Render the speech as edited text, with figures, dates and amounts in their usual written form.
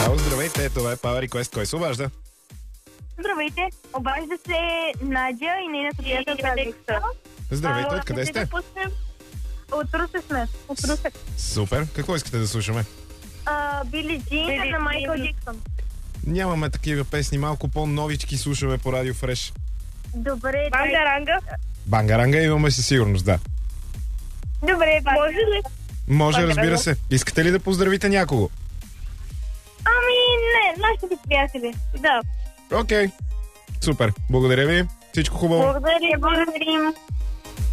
Ало, здравейте, това е Power Request. Кой се обажда? Здравейте, обажда се Надя и нейната приятелка Алекса. Здравейте, откъде сте? От Русе сме, от Русе. Супер, какво искате да слушаме? Били Джин на Майкъл Джексън. Нямаме такива песни, малко по-новички слушаме по Радио Фреш. Добре. Бангаранга. Бангаранга имаме със сигурност, да. Добре, Може ли? Може, Бангаранга. разбира се. Искате ли да поздравите някого? Не, нашите приятели. Да. Окей. Супер. Благодаря ви. Всичко хубаво. Благодарим.